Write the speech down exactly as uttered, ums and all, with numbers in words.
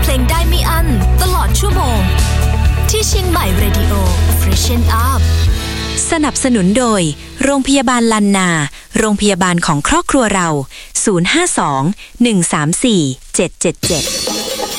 ลงได้ไม่อั้นตลอดชั่วโมงที่เชียงใหม่ Radio Freshen Up สนับสนุนโดยโรงพยาบาลลันนาโรงพยาบาลของครอบครัวเราศูนย์ ห้า สอง หนึ่ง สาม สี่ เจ็ด เจ็ด เจ็ด